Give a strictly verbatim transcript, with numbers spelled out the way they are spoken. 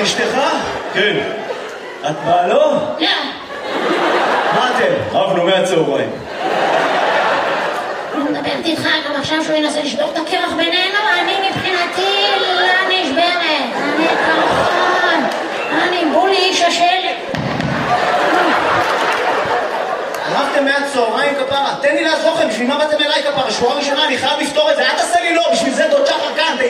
אשתך? כן. את בעלו? לא. מה אתם? רבנו מהצהריים. הוא מדברת איתך גם עכשיו שהוא ינסה לשבור את הקרח בינינו, אני מבחינתי לא נשברת. אני קרחון. אני בולי איש השלג. רבתם מהצהריים כפרה? תן לי לעזור לכם, בשביל מה באתם אליי כפרה? שבועה ראשונה, אני חייב לפתור את זה, אל תעשה לי לא, בשביל זה דוד שחר כאן,